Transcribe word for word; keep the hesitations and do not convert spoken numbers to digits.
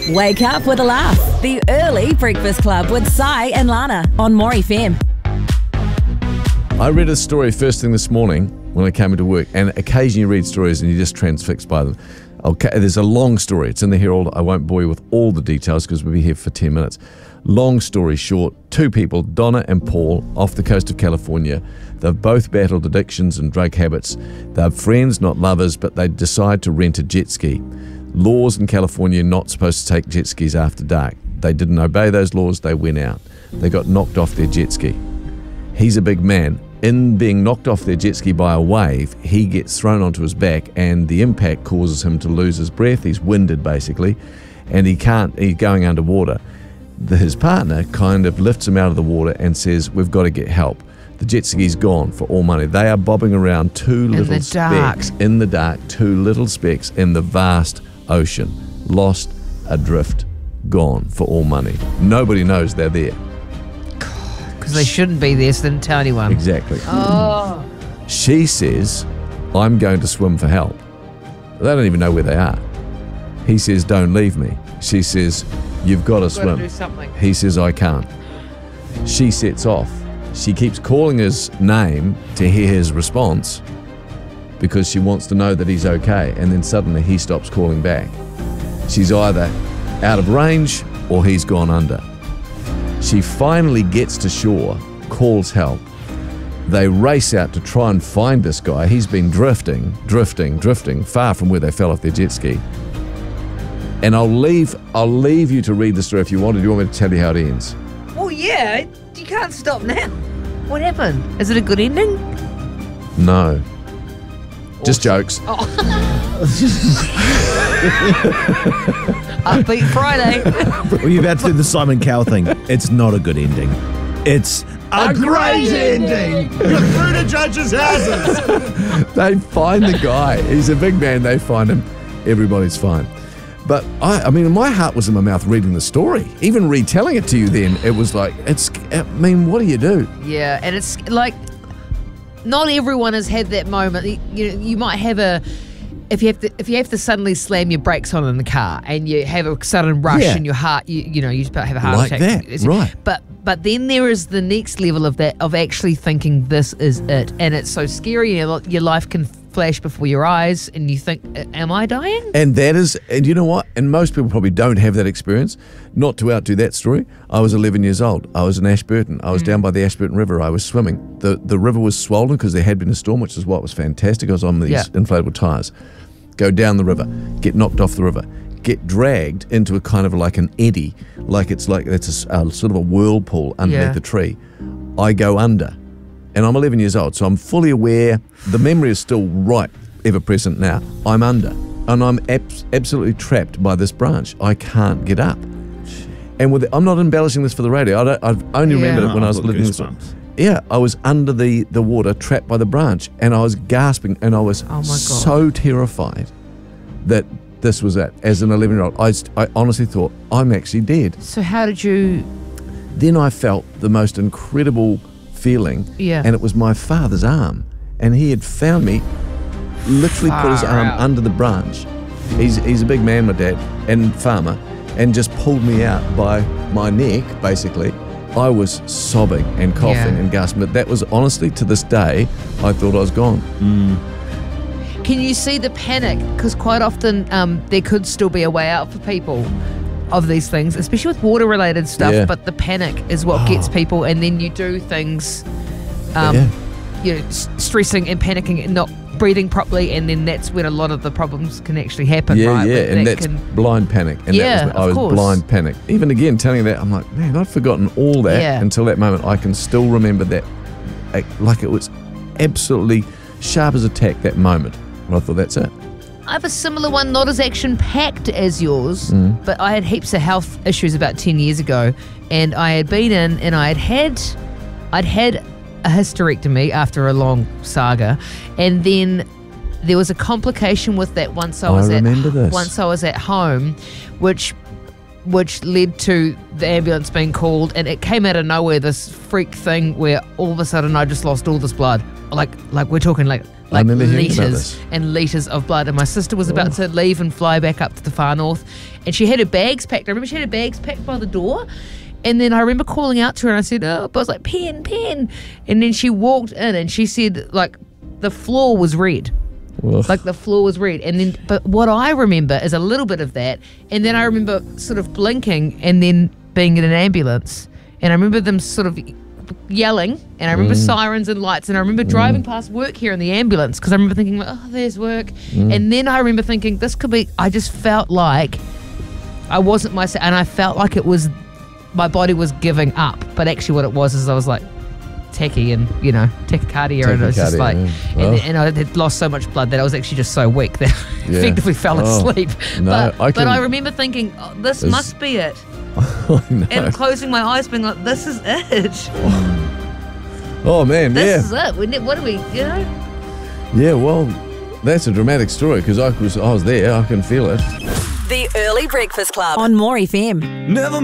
Wake up with a laugh. The Early Breakfast Club with Sai and Lana on More F M. I read a story first thing this morning when I came into work, and occasionally you read stories and you're just transfixed by them. Okay, there's a long story. It's in the Herald. I won't bore you with all the details because we'll be here for ten minutes. Long story short, two people, Donna and Paul, off the coast of California. They've both battled addictions and drug habits. They're friends, not lovers, but they decide to rent a jet ski. Laws in California not supposed to take jet skis after dark. They didn't obey those laws. They went out. They got knocked off their jet ski. He's a big man. In being knocked off their jet ski by a wave, he gets thrown onto his back, and the impact causes him to lose his breath. He's winded, basically, and he can't, he's going underwater. The, his partner kind of lifts him out of the water and says, we've got to get help. The jet ski's gone for all money. They are bobbing around two little in specks in the dark, two little specks in the vast ocean. Lost, adrift, gone for all money. Nobody knows they're there. Because they shouldn't be there, so they didn't tell anyone. Exactly. Oh. She says, I'm going to swim for help. They don't even know where they are. He says, don't leave me. She says, you've got to swim. Got to do something. He says, I can't. She sets off. She keeps calling his name to hear his response because she wants to know that he's okay, and then suddenly he stops calling back. She's either out of range or he's gone under. She finally gets to shore, calls help. They race out to try and find this guy. He's been drifting, drifting, drifting, far from where they fell off their jet ski. And I'll leave I'll leave you to read the story if you want. Do you want me to tell you how it ends? Well, yeah, you can't stop now. What happened? Is it a good ending? No. Just jokes. Oh. Upbeat Friday. Well, you're about to do the Simon Cowell thing. It's not a good ending. It's a, a great, great ending. You're through to judges' houses. They find the guy. He's a big man. They find him. Everybody's fine. But I, I mean, my heart was in my mouth reading the story. Even retelling it to you then, it was like, it's, I mean, what do you do? Yeah, and it's like, not everyone has had that moment. You know, you might have a, if you have to, if you have to suddenly slam your brakes on in the car and you have a sudden rush Yeah. in your heart, you, you know, you just have a heart Like attack. that, right. But but then there is the next level of that, of actually thinking this is it, and it's so scary. You know, your life can flash before your eyes, and you think, am I dying? And that is, and you know what? And most people probably don't have that experience. Not to outdo that story, I was eleven years old. I was in Ashburton. I was mm. down by the Ashburton River. I was swimming. The the river was swollen because there had been a storm, which is what was fantastic. I was on these yeah. inflatable tyres. Go down the river, get knocked off the river, get dragged into a kind of like an eddy, like it's like it's a, a sort of a whirlpool underneath yeah. the tree. I go under. And I'm eleven years old, so I'm fully aware. The memory is still right, ever present now. I'm under, and I'm ab- absolutely trapped by this branch. I can't get up. And with the, I'm not embellishing this for the radio. I don't, I've only Yeah. remembered it when Oh, I was I've got living this. goosebumps. Yeah, I was under the, the water, trapped by the branch, and I was gasping, and I was Oh my God. so terrified that this was it. As an eleven-year-old, I, st- I honestly thought, I'm actually dead. So how did you? Then I felt the most incredible feeling, Yeah. and it was my father's arm, and he had found me, literally put his Far arm out. under the branch. He's he's a big man, my dad, and farmer, and just pulled me out by my neck, basically. I was sobbing and coughing Yeah. and gasping, but that was honestly, to this day, I thought I was gone. Can you see the panic? Because quite often um, there could still be a way out for people of these things, especially with water-related stuff. Yeah. But the panic is what gets people, and then you do things, um, Yeah. you know, s- stressing and panicking and not breathing properly, and then that's when a lot of the problems can actually happen. Yeah, right? yeah, That- and that that's can- blind panic. And Yeah, that was, I of was course. blind panic. Even again, telling you that, I'm like, man, I'd forgotten all that Yeah. until that moment. I can still remember that, like, like it was absolutely sharp as a tack, that moment. And I thought, that's it. I have a similar one, not as action-packed as yours, Mm. but I had heaps of health issues about ten years ago, and I had been in, and I had had, I'd had a hysterectomy after a long saga, and then there was a complication with that once I I was remember at this. once I was at home, which which led to the ambulance being called, and it came out of nowhere, this freak thing where all of a sudden I just lost all this blood. Like like we're talking like like remember hearing about litres this. and litres of blood. And my sister was about to leave and fly back up to the far north, and she had her bags packed. I remember she had her bags packed by the door. And then I remember calling out to her and I said, oh, but I was like, pen, pen. And then she walked in and she said, like, the floor was red. Ugh. Like the floor was red. And then, but what I remember is a little bit of that. And then I remember sort of blinking and then being in an ambulance. And I remember them sort of yelling. And I remember Mm. sirens and lights. And I remember driving past work here in the ambulance because I remember thinking, like, oh, there's work. Mm. And then I remember thinking, this could be, I just felt like I wasn't myself. And I felt like it was, my body was giving up. But actually what it was is I was like, tacky and, you know, tachycardia, and it was just Tachycardia, like, yeah. and, Oh. and I had lost so much blood that I was actually just so weak that I Yeah. effectively fell Oh. asleep. No, but, I but can- I remember thinking, oh, this There's- must be it. I know. And closing my eyes being like, this is it. Oh man, This yeah, is it. We ne- What do we, you know? yeah. Well, that's a dramatic story because I was I was there. I can feel it. The Early Breakfast Club on More F M. Never